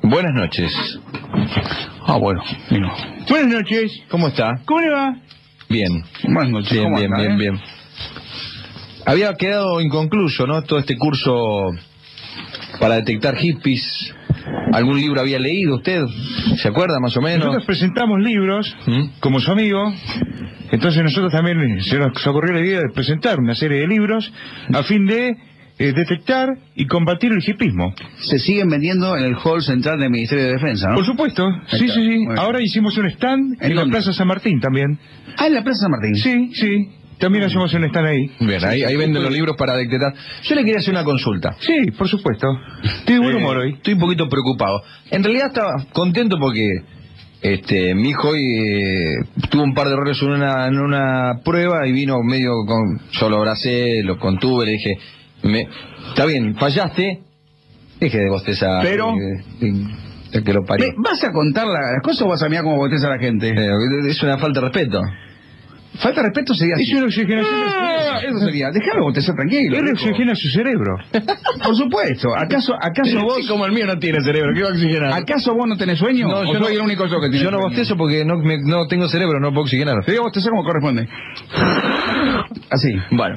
Buenas noches. Bueno, vino. Buenas noches. ¿Cómo está? ¿Cómo le va? Bien. Buenas noches. Bien, ¿Cómo bien, anda, bien, bien. Había quedado inconcluso, ¿no? Todo este curso para detectar hippies. ¿Algún libro había leído usted? ¿Se acuerda más o menos? Nosotros presentamos libros como su amigo. Entonces nosotros también se nos ocurrió la idea de presentar una serie de libros a fin de detectar y combatir el hipismo. Se siguen vendiendo en el hall central del Ministerio de Defensa, ¿no? Por supuesto, sí, sí, sí. Ahora hicimos un stand en la Plaza San Martín también. Ah, en la Plaza San Martín. Sí, sí. También hacemos un stand ahí. Bien, ahí venden los libros para detectar. Yo le quería hacer una consulta. Sí, por supuesto. Estoy de buen humor hoy. Estoy un poquito preocupado. En realidad estaba contento porque mi hijo hoy tuvo un par de errores en una prueba y vino medio con... Yo lo abracé, lo contuve, le dije... Está bien, fallaste. Deje de bostezar. Pero... que lo parió. ¿Vas a contar las cosas o vas a mirar cómo bosteza a la gente? Es una falta de respeto. Falta de respeto sería así. Es una oxigenación. Eso sería. Déjame bostezar tranquilo. Él oxigena su cerebro. Por supuesto. ¿Acaso vos... Sí, como el mío no tiene cerebro, ¿qué va a oxigenar? ¿Acaso vos no tenés sueño? No, yo soy el único yo que tiene Yo no sueño? bostezo porque no tengo cerebro, no puedo oxigenar. Te digo bostezar como corresponde. Así. Bueno.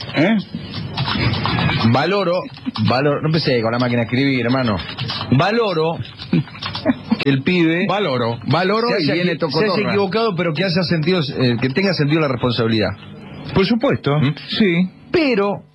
Valoro, no empecé con la máquina de escribir, hermano. Valoro que el pibe... Valoro y viene se tocotorra. haya equivocado, pero que haya sentido, que tenga sentido la responsabilidad. Por supuesto, sí. Pero,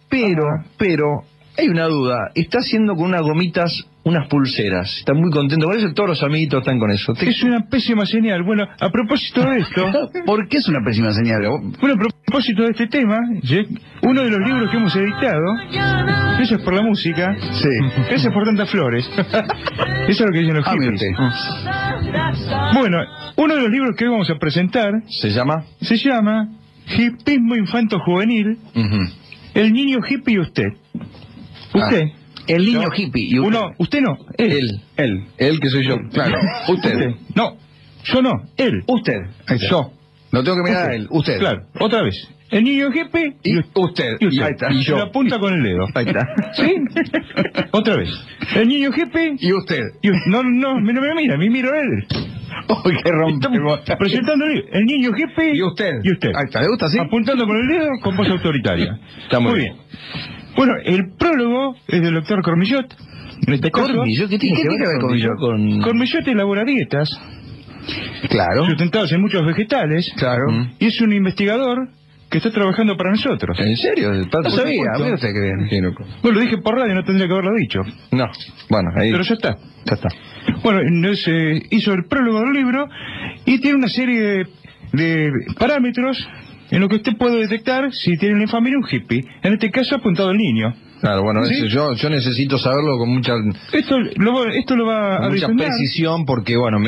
hay una duda. Está haciendo con unas gomitas unas pulseras. Está muy contento con eso. Todos los amiguitos están con eso. Es una pésima señal. Bueno, a propósito de esto... ¿Por qué es una pésima señal? Bueno, a propósito de este tema, uno de los libros que hemos editado, gracias por la música, Sí. gracias por tantas flores. Eso es lo que dicen los mire hippies. usted. Bueno, uno de los libros que hoy vamos a presentar ¿Se llama? se llama Hipismo Infanto-Juvenil, El niño hippie y usted. ¿Usted? El niño hippie. Y usted no, él. Él que soy yo. Claro. Usted. No, yo no, él. Usted. Yo. No tengo que mirar a él. Usted. Claro, otra vez. El niño hippie Y usted. y usted. Ahí está. Y la punta con el dedo. Ahí está. ¿Sí? Otra vez. El niño hippie Y usted. no me mira, me miro a él. Uy, qué Estamos presentando el niño hippie Y usted. y usted. Ahí está. ¿Le gusta así? Apuntando con el dedo con voz autoritaria. Está muy bien. Bueno, el prólogo es del doctor Cormillot. En este caso, Cormillot, ¿qué tiene que ver con Cormillot elabora dietas Claro. sustentadas en muchos vegetales. Claro. Y es un investigador que está trabajando para nosotros. ¿En serio? No sabía. Mira usted qué bien. Qué loco. Bueno, lo dije por radio, no tendría que haberlo dicho. No, bueno, ahí Pero ya está. ya está. Bueno, hizo el prólogo del libro y tiene una serie de parámetros en lo que usted puede detectar si tiene en la familia un hippie. En este caso apuntado al niño. Claro, bueno, ¿Sí? eso yo necesito saberlo con mucha Esto lo va a mucha descender. precisión porque, bueno,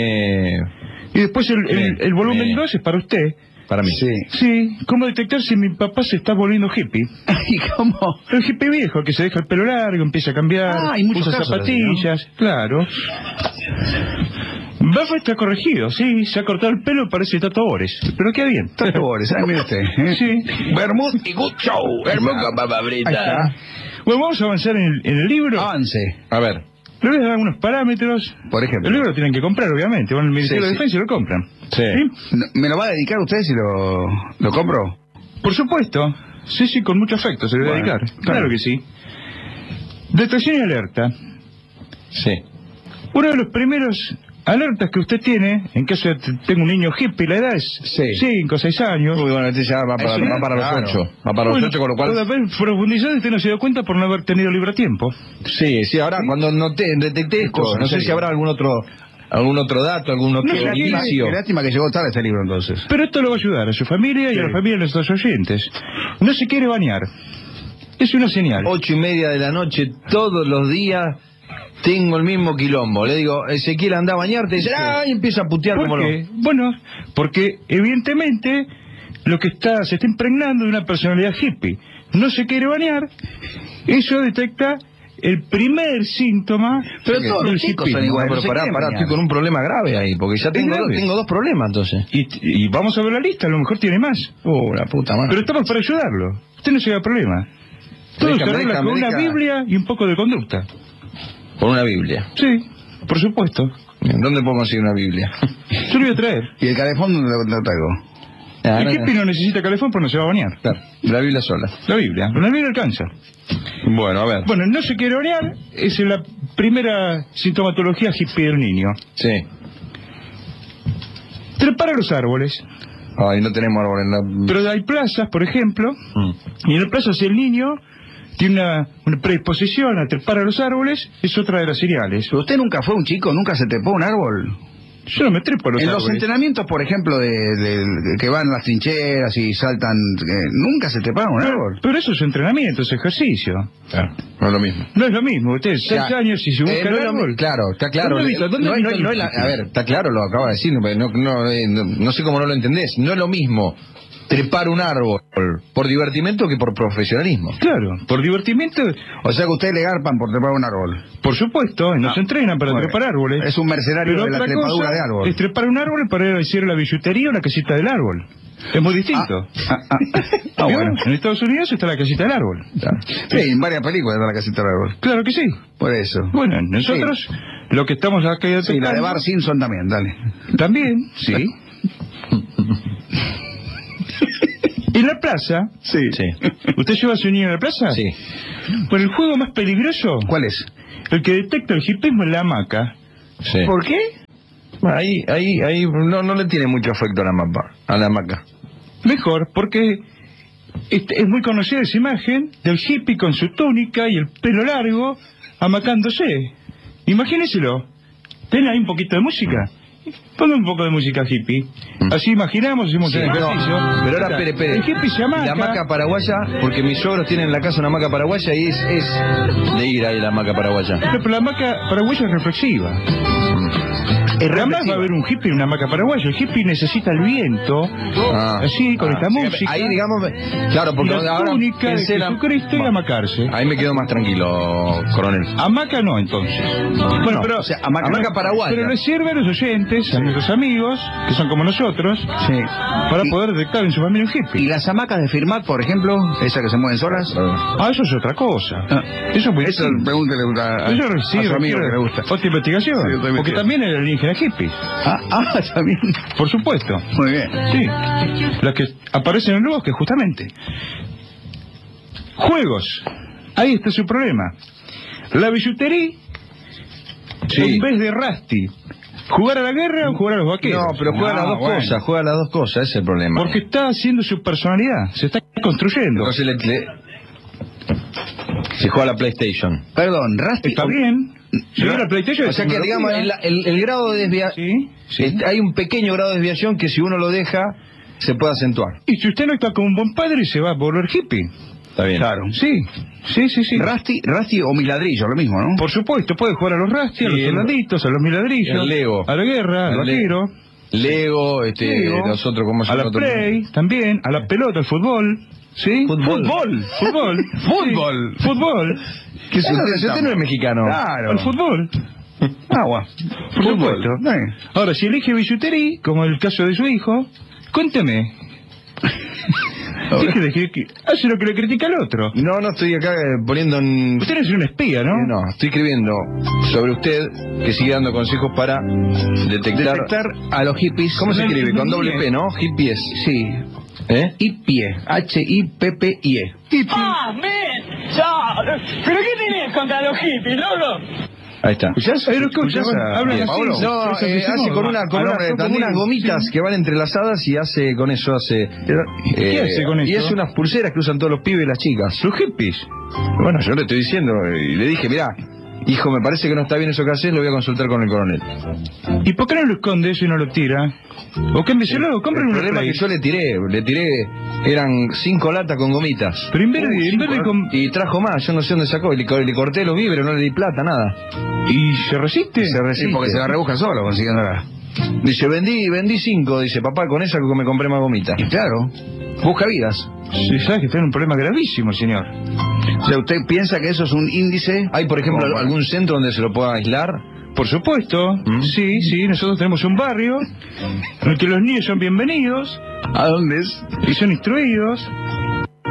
Y después el volumen me- 2 es para usted. para mí. Sí. Sí, ¿cómo detectar si mi papá se está volviendo hippie? ¿Y cómo? El hippie viejo, que se deja el pelo largo, empieza a cambiar, Hay muchos usa casos zapatillas, así, claro. Bafa está corregido, sí, se ha cortado el pelo, parece Tato Bores, pero queda bien. Tato Bores, mire usted. Sí. Bermud y good show. Bermud con papa Ahí frita. está. Bueno, vamos a avanzar en el libro. Avance. A ver, Le voy a dar algunos parámetros. Por ejemplo. El libro lo tienen que comprar, obviamente. Van al Ministerio Sí, de sí. Defensa y lo compran. Sí. ¿Me lo va a dedicar usted si lo compro? Por supuesto. Sí, sí, con mucho afecto se le va a Bueno, dedicar. claro. Claro que sí. Detección y alerta. Sí. Uno de los primeros alertas que usted tiene, en caso de que tenga un niño hippie, la edad es Sí. 5 o 6 años. Uy, bueno, este ya va para, Es una- va para los claro. 8. Va para los Bueno, 8, con lo cual... puede haber profundizado y usted no se dio cuenta por no haber tenido libro a tiempo. Sí, ahora cuando detecté esto, Cosas, no sé sí. si habrá algún otro dato, algún otro No, indicio. Qué lástima que llegó tarde este libro entonces. Pero esto lo va a ayudar a su familia y a la familia de nuestros oyentes. No se quiere bañar. Es una señal. 8:30 de la noche, todos los días, tengo el mismo quilombo. Le digo, Ezequiel, anda a bañarte, y dice, y empieza a putear como ¿Por lo... qué? Bueno, porque evidentemente lo que se está impregnando de una personalidad hippie. No se quiere bañar, eso detecta el primer síntoma Pero del todos los chicos son hipismo. iguales. Pero no se pará, quieren bañar. estoy con un problema grave ahí, porque ya tengo grave. dos problemas entonces. Y vamos a ver la lista, a lo mejor tiene más. La puta madre. Pero estamos para ayudarlo. Usted no se haga problema. Todo se arregla con una Biblia y un poco de conducta. Por una Biblia. Sí. Por supuesto. ¿Dónde puedo conseguir una Biblia? Yo lo voy a traer. ¿Y el calefón lo traigo? El hippie no necesita calefón porque no se va a bañar. Claro, la Biblia sola. La Biblia alcanza. Bueno, a ver. Bueno, no se quiere bañar es la primera sintomatología hippie del niño. Sí. Trepar a los árboles. Ay, no tenemos árbol en la... Pero hay plazas, por ejemplo, y en las plazas el niño tiene una predisposición a trepar a los árboles, es otra de las señales. ¿Pero usted nunca fue un chico, nunca se trepó a un árbol? Yo no me trepo a los En árboles. los entrenamientos, por ejemplo, que van a las trincheras y saltan, ¿nunca se treparon a un árbol? Pero eso es entrenamiento, es ejercicio. Claro, no es lo mismo. No es lo mismo, usted 6 años y se busca el árbol. Claro, está claro. ¿Dónde visto? ¿Dónde visto el hippie? A ver, está claro, lo acaba de decir, no sé cómo no lo entendés. No es lo mismo trepar un árbol por divertimento que por profesionalismo. Claro, por divertimento, O sea que ustedes le garpan por trepar un árbol. por supuesto, nos entrenan para Bueno, trepar árboles. Es un mercenario Pero de la otra trepadura cosa de árbol. es trepar un árbol para ir a hacer la billutería o la casita del árbol. Es muy distinto. Bueno. En Estados Unidos está la casita del árbol. Sí, en varias películas está la casita del árbol. Claro que sí. Por eso. Bueno, nosotros lo que estamos acá detectando... Sí, la de Bart Simpson también, dale. También, sí. En la plaza... Sí. ¿Usted lleva a su niño a la plaza? Sí. Bueno, el juego más peligroso, ¿Cuál es? el que detecta el hipismo es la hamaca. Sí. ¿Por qué? Bueno, ahí no le tiene mucho afecto a la hamaca. Mejor, porque es muy conocida esa imagen del hippie con su túnica y el pelo largo amacándose. Imagínenselo. ¿Ten ahí un poquito de música? Ponga un poco de música hippie. Así imaginamos, hacemos Sí, el no, ejercicio. pero ahora, espere. El hippie se amaca. La hamaca paraguaya, porque mis suegros tienen en la casa una hamaca paraguaya y es de ir ahí la hamaca paraguaya. Pero la hamaca paraguaya es reflexiva. Jamás va a haber un hippie en una hamaca paraguaya. El hippie necesita el viento, así, con esta música. Ahí, digamos, claro, porque y la ahora túnica de pensé Jesucristo y amacarse. Ahí me quedo más tranquilo, coronel. Hamaca no, entonces. Bueno, pero... O sea, hamaca paraguaya. Pero les sirve a los oyentes, a nuestros amigos, que son como nosotros, Sí. para poder detectar en su familia un hippie. ¿Y las hamacas de Firmat, por ejemplo? ¿Esas que se mueven solas? Eso es otra cosa. Eso es muy Eso distinto. pregúntele Eso sí, a su amigo que le gusta. otra investigación. Sí, otra Porque investigación. también hay alienígenas hippies. También. Por supuesto. Muy bien. Sí. Las que aparecen en el bosque, justamente. Juegos. Ahí está su problema. La billutería, en vez de Rusty, ¿jugar a la guerra o jugar a los vaqueros? No, pero juega las dos cosas, juega las dos cosas, ese es el problema. Porque está haciendo su personalidad, se está construyendo. Entonces se juega a la PlayStation. Perdón, Rusty. Está bien. Sí, la PlayStation O sea que, digamos, el grado de desviación... Sí. Hay un pequeño grado de desviación que si uno lo deja, se puede acentuar. Y si usted no está como un buen padre, se va a volver hippie. Está bien. Claro. Sí. Rusty o Miladrillo, lo mismo, ¿no? Por supuesto, puede jugar a los Rusty, a los soldaditos, a los miladrillos, el Lego, a la guerra, al vaquero, Lego, Lego, los otros, ¿cómo se a llama? la Play, también, a la pelota, al fútbol. ¿Sí? Fútbol. Fútbol. Que si usted no es mexicano. Claro. Al fútbol. Agua. Por supuesto. Ahora, si elige billutería, como el caso de su hijo, cuénteme. Hace lo que le critica al otro. No estoy acá poniendo en... Usted no es un espía, ¿no? No, estoy escribiendo sobre usted que sigue dando consejos para detectar a los hippies. ¿Cómo se escribe? Con doble P, ¿no? Hippies. Sí. Hippie. H-I-P-P-I-E. ¡Ah, men! ¡Ya! ¿Pero qué tenés contra los hippies, loco? Ahí está. Hablan así. Pablo? No, hace con unas gomitas que van entrelazadas y hace con eso ¿Qué hace con eso? Y es unas pulseras que usan todos los pibes y las chicas. Los hippies. Bueno, yo le estoy diciendo y le dije, mirá, hijo, me parece que no está bien eso que haces, lo voy a consultar con el coronel. ¿Y por qué no lo esconde eso y no lo tira? ¿O cámbieselo? Compren El una problema Play. es que yo le tiré, eran 5 latas con gomitas. Pero en vez de Y trajo más, yo no sé dónde sacó, y le corté los víveres, no le di plata, nada. ¿Y se resiste? Se resiste. Sí, porque se la rebusca solo consiguiéndola. Dice, vendí 5, dice, papá, con esa me compré más gomitas. Y claro, busca vidas. Sí, sabe que está en un problema gravísimo, señor. O sea, ¿usted piensa que eso es un índice? ¿Hay, por ejemplo, ¿Cómo? algún centro donde se lo pueda aislar? Por supuesto, sí, nosotros tenemos un barrio en el que los niños son bienvenidos. ¿A dónde es? Y son instruidos.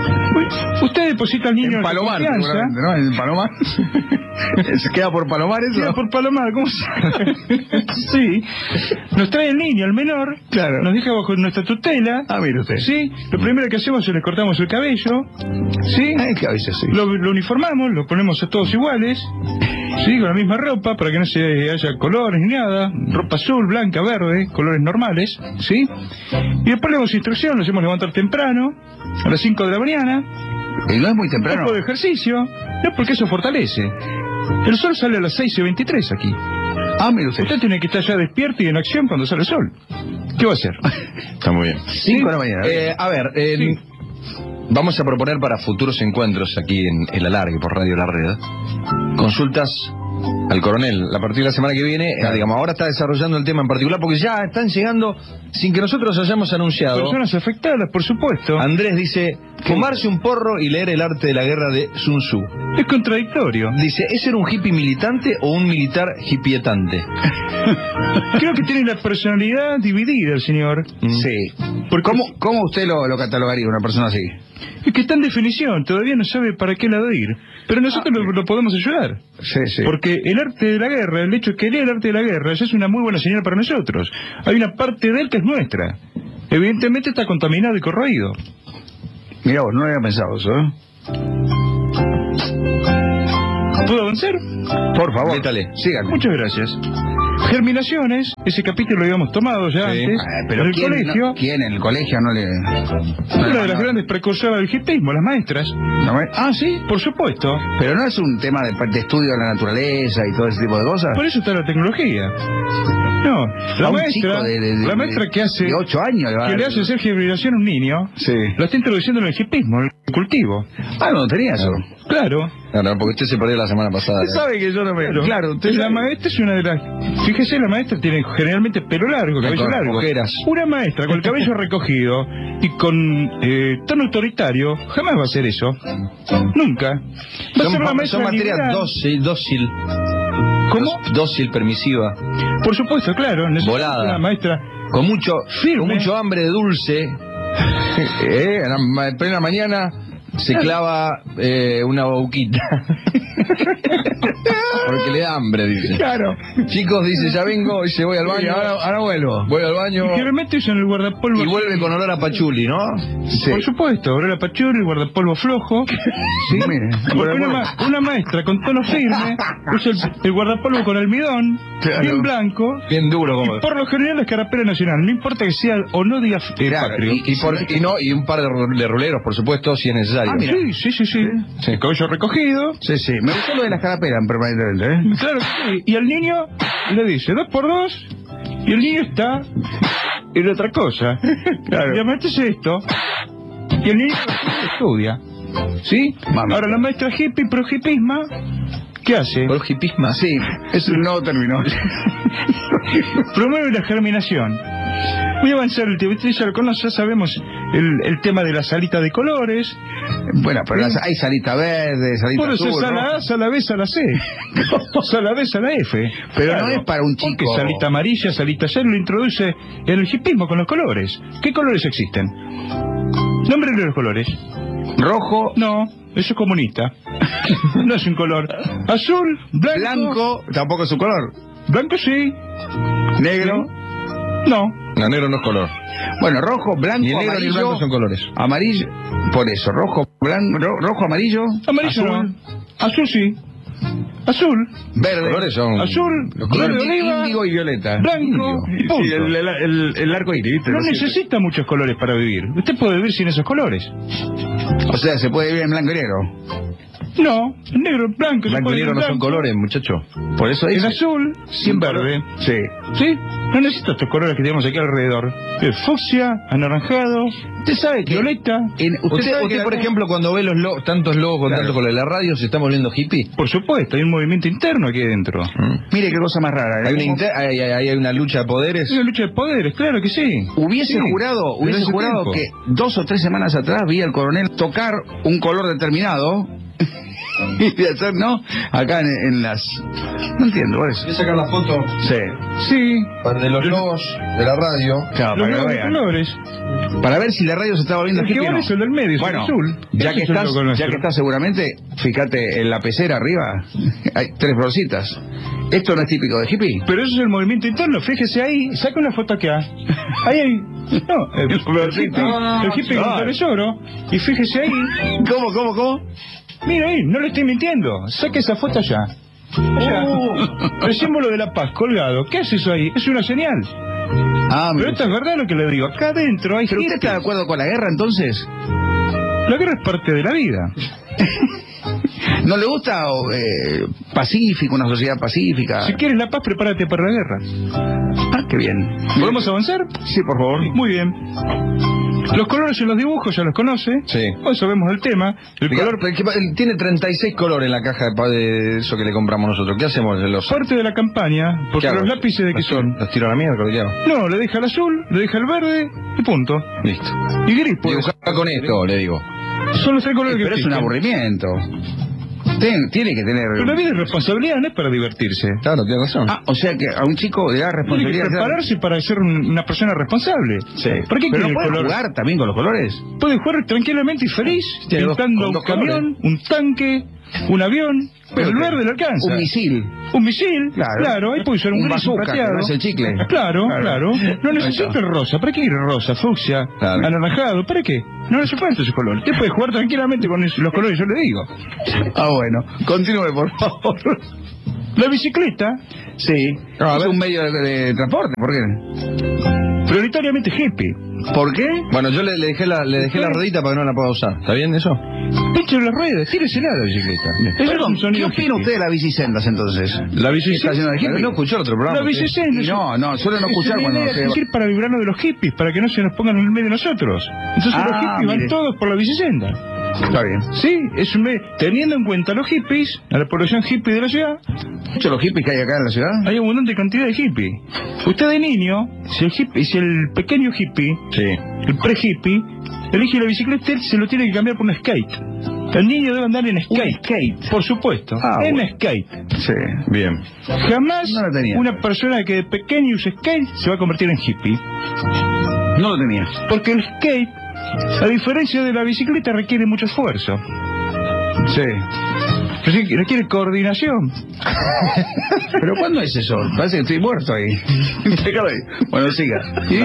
Usted deposita al niño En Palomar, confianza. seguramente, ¿no? En Palomar. ¿Se queda por Palomar eso? Queda por Palomar, ¿cómo se Sí. Nos trae el niño, el menor. Claro. Nos deja bajo nuestra tutela. Ah, mire usted. Sí. Lo primero que hacemos es le cortamos el cabello. Sí. Ay, qué cabeza, sí. Lo uniformamos, lo ponemos a todos iguales. Sí, con la misma ropa, para que no se haya colores ni nada. Ropa azul, blanca, verde, colores normales. Sí. Y después le damos instrucción, lo hacemos levantar temprano, a las 5 de la mañana. Y no es muy Un temprano. poco de ejercicio. No, porque eso fortalece. El sol sale a las 6:23 aquí. Ah, mire usted. Usted tiene que estar ya despierto y en acción cuando sale el sol. ¿Qué va a hacer? Está muy bien. 5 de la mañana. A ver, vamos a proponer para futuros encuentros aquí en El Alargue por Radio La Red consultas al coronel. A partir de la semana que viene, digamos, ahora está desarrollando el tema en particular porque ya están llegando sin que nosotros hayamos anunciado. Personas afectadas, por supuesto. Andrés dice, fumarse un porro y leer El arte de la guerra de Sun Tzu. Es contradictorio. Dice, ¿es ser un hippie militante o un militar hippietante? Creo que tiene la personalidad dividida el señor. Sí. ¿Cómo usted lo catalogaría una persona así? Es que está en definición, todavía no sabe para qué lado ir. Pero nosotros lo podemos ayudar. Sí, sí. Porque el arte de la guerra, el hecho de que lea el arte de la guerra, ya es una muy buena señal para nosotros. Hay una parte de él que es nuestra. Evidentemente está contaminado y corroído. Mira vos, no lo había pensado eso, ¿eh? ¿Puedo avanzar? Por favor. Métale. Síganme. Muchas gracias. Germinaciones, ese capítulo lo habíamos tomado ya Sí. antes. Pero en el ¿quién, colegio. ¿quién en el colegio no le...? Una de las grandes precursoras del hippismo, las maestras. Ah, sí. Por supuesto. Pero no es un tema de estudio de la naturaleza y todo ese tipo de cosas. Por eso está la tecnología. No, la A un maestra, chico la maestra que hace, de 8 años le va a que dar- le hace hacer germinación a un niño, Sí. lo está introduciendo en el hippismo, en el cultivo. Ah, no tenía eso. Claro. Claro, porque usted se perdió la semana pasada. Usted sabe que yo no me... Claro, usted la sabe. maestra es una de las... Fíjese, la maestra tiene generalmente pelo largo, cabello Con largo. ojeras. Una maestra con el cabello recogido y con tono autoritario jamás va a hacer eso. Nunca. Va a ser una maestra Son materia liberal. dócil. ¿Cómo? Dócil, permisiva. Por supuesto, claro. necesitamos Volada. Una maestra Con mucho, Firme. con mucho hambre de dulce. En plena mañana se clava una bauquita. Porque le da hambre, dice. Claro. Chicos, dice, ya vengo, dice, voy al Sí, baño. ahora vuelvo. Voy al baño. y generalmente usan el guardapolvo. Y vuelve con olor a pachuli, ¿no? Sí. Por supuesto, ahora la pachurra, el guardapolvo flojo. Sí. Mire, Porque una maestra con tono firme usa el guardapolvo con almidón, Claro. bien blanco. Bien duro, como. Y por lo general la escarapela nacional, no importa que sea o no diga Claro, patrio. Y un par de ruleros, por supuesto, si es necesario. Ah, mira. Sí. El cabello recogido. Sí, sí. Me gustó lo de las carapelas permanentemente, ¿eh? Claro que sí. Y al niño le dice 2 por 2 y el niño está en otra cosa. Claro. Y la maestra hace esto y el niño estudia. ¿Sí? Mamá. Ahora la maestra hippie, pro hippisma, ¿qué hace? Por hipisma. Sí, es un nuevo término. Promueve la germinación. Voy a avanzar el tema. Ustedes ya lo conocen, ya sabemos el tema de la salita de colores. Bueno, pero hay salita verde, salita Por eso azul, sala ¿no? A, sala B, sala C. Sala B, sala F. Pero no es para un Porque chico. salita amarilla, salita azul, lo introduce en el hippismo con los colores. ¿Qué colores existen? Nómbrenle los colores. Rojo, No, eso es comunista. No es un color. Azul, blanco. blanco, tampoco es su color. Blanco sí. Negro. No. No, negro no es color. Bueno, rojo, blanco, Ni el negro ni el amarillo. blanco son colores. Amarillo. Por eso, rojo, blanco, rojo, amarillo. Amarillo azul, no. Azul sí. Azul. verde. Los colores son. Azul, Los colores. verde oliva, Índigo y violeta. blanco y punto. Sí, el arco iris, ¿viste? No Lo siento. necesita muchos colores para vivir. Usted puede vivir sin esos colores. O sea, se puede vivir en blanco y negro. No, negro, blanco. se Blanco y puede negro no vivir son blanco. colores, muchacho. Por eso El dice. azul, sin verde. Sí. ¿Sí? No necesito estos colores que tenemos aquí alrededor. El fucsia, anaranjado, Usted sabe que. violeta. Usted, sabe que por ejemplo, cuando ve tantos logos con Claro. tantos colores de la radio, ¿se está volviendo hippie? Por supuesto, hay un movimiento interno aquí adentro. Mire qué cosa más rara. ¿eh? Hay una lucha de poderes. Es una lucha de poderes, claro que sí. Hubiese Sí, jurado desde hace que tiempo. 2 o 3 semanas atrás vi al coronel tocar un color determinado y de hacer, ¿no? Acá en las... No entiendo, por eso. Voy a sacar la foto Sí. Sí. de los logos de la radio. Claro, Los para que nuevos vean. colores. Para ver si la radio se está volviendo El que hippie o vale no. es el del medio, es Bueno, el azul. ya Ese que es el estás, logo nuestro. ya que estás seguramente, fíjate en la pecera arriba, hay 3 florcitas. ¿Esto no es típico de hippie? Pero eso es el movimiento interno, fíjese ahí, saca una foto acá. Ahí hay... No, el hippie con flores oro. Y fíjese ahí. ¿Cómo? Mira ahí, no le estoy mintiendo. Saque esa foto allá. Allá. El símbolo de la paz colgado. ¿Qué hace eso ahí? Es una señal. Ah, Pero esto es verdad lo que le digo. Acá adentro hay ¿Pero usted hippies. está de acuerdo con la guerra entonces? La guerra es parte de la vida. ¿No le gusta pacífico, una sociedad pacífica? Si quieres la paz, prepárate para la guerra. Ah, qué bien. ¿Podemos avanzar? Sí, por favor. Muy bien. Los colores en los dibujos ya los conoce. Sí. Hoy sabemos del tema. El color Tiene 36 colores en la caja de eso que le compramos nosotros. ¿Qué hacemos? parte de la campaña, porque ¿Qué hago? los lápices de qué son. ¿Los tiro a la mierda? ¿Qué hago? No, le deja el azul, le deja el verde y punto. Listo. Y gris, pues. Dibujá con esto, le digo. Son los 3 colores que Pero es un existen. aburrimiento. Tiene que tener... Pero la vida es responsabilidad, no es para divertirse. Claro, tiene razón. Ah, o sea que a un chico le da Tiene que responsabilidad... prepararse para ser una persona responsable. Sí. ¿Por qué Pero quiere el puede color? jugar también con los colores. Puede jugar tranquilamente y feliz, Tiene dos- pintando con un dos camión, un tanque, un avión. Pero el verde le alcanza. Un misil. Un misil, Claro. claro, ahí puede ser un Un gris, bazooka, plateado. que no es el chicle. Claro. Claro. No necesita el rosa. ¿Para qué ir rosa, fucsia, Claro. anaranjado? ¿Para qué? No le hace falta ese color. Usted puede jugar tranquilamente con los colores, yo le digo. Ah, bueno. Continúe, por favor. La bicicleta, Sí. Ah, a Es ver. un medio de transporte. ¿Por qué? prioritariamente hippie. ¿Por qué? Bueno, yo le dejé la ruedita para que no la pueda usar. ¿Está bien eso? Eche las ruedas, tíresela a la bicicleta. Ese es Perdón, un sonido ¿qué opina hippie. usted de las bicisendas entonces? La ¿Está bicicleta. haciendo de hippie? No escuchó el otro programa. La bicicleta. Y no, suelo no escuchar cuando se se... ir para librarnos de los hippies, para que no se nos pongan en el medio de nosotros. Entonces los hippies van mire. todos por la bicicenda. Está bien. Sí, es teniendo en cuenta a los hippies, a la población hippie de la ciudad, ¿Muchos los hippies que hay acá en la ciudad? hay abundante cantidad de hippies. Usted de niño, si el pequeño hippie, Sí. el pre-hippie, elige la bicicleta, él se lo tiene que cambiar por un skate. El niño debe andar en skate. Por supuesto, en bueno. skate. Sí. Bien. Jamás No lo tenía. una persona que de pequeño use skate se va a convertir en hippie. No lo tenía. Porque el skate, a diferencia de la bicicleta, requiere mucho esfuerzo. Sí. Requiere coordinación. ¿Pero cuándo es eso? Parece que estoy muerto ahí. Déjalo ahí. Bueno, siga. ¿Sí?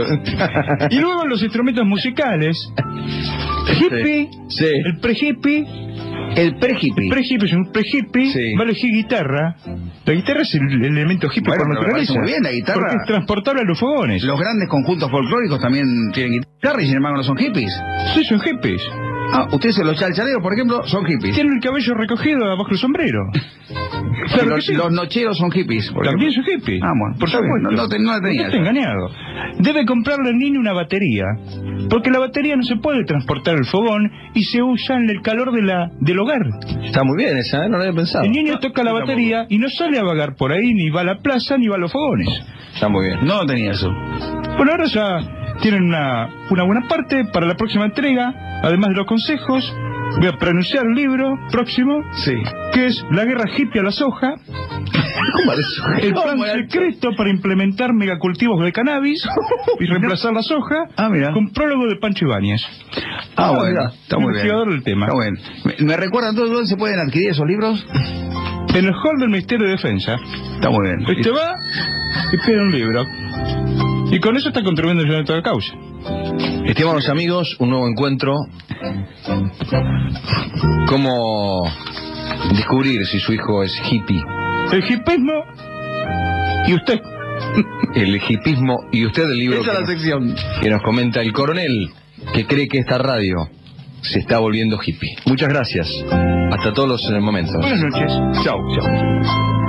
Y luego los instrumentos musicales. Hippie, Sí. el pre-hippie. El pre-hippie. Pre-hippie es un pre-hippie, Sí. va a elegir guitarra. La guitarra es el elemento hippie Bueno, por me naturaleza. parece muy bien, la guitarra. Porque es transportable a los fogones. Los grandes conjuntos folclóricos también tienen guitarra y sin embargo no son hippies. Sí, son hippies. Ah, ustedes los chalchaleros, por ejemplo, son hippies. Tienen el cabello recogido abajo del sombrero. Claro que los, sí. los nocheros son hippies. por También ejemplo. son hippies. Ah, bueno. Por Está bien. supuesto. No la tenía Usted está engañado. Debe comprarle al niño una batería. Porque la batería no se puede transportar al fogón y se usa en el calor del hogar. Está muy bien esa, ¿eh? No lo había pensado. El niño toca la batería y no sale a vagar por ahí, ni va a la plaza, ni va a los fogones. Está muy bien. No tenía eso. Bueno, ahora ya tienen una buena parte para la próxima entrega. Además de los consejos, voy a pronunciar un libro próximo, Sí. que es La guerra hippie a la soja. El plan secreto para implementar megacultivos de cannabis y reemplazar la soja mira. con prólogo de Pancho Ibáñez. Ah, bueno. mira, Está muy bien. Investigador del tema. Está bueno. ¿Me recuerdan todos dónde se pueden adquirir esos libros? En el hall del Ministerio de Defensa. Está muy bien. Usted va y pide un libro. Y con eso está contribuyendo a toda causa. Estimados amigos, un nuevo encuentro. ¿Cómo descubrir si su hijo es hippie? El hippismo y usted. El hipismo y usted el libro Esa es la sección. que nos comenta el coronel, que cree que esta radio se está volviendo hippie. Muchas gracias. Hasta todos los momentos. Buenas noches. Chau.